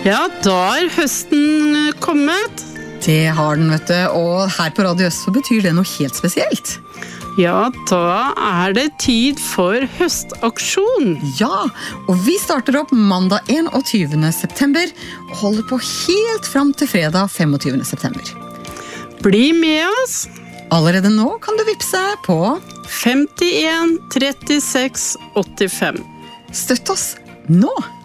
Ja, da høsten kommet. Det har den, vet du, og her på Radio Øst så betyr det noe helt spesielt. Ja, da det tid for høstaksjon. Ja, og vi starter opp mandag 21. september og holder på helt frem til fredag 25. september. Bli med oss. Allerede nå kan du vippse på 51 36 85. Støtt oss nå!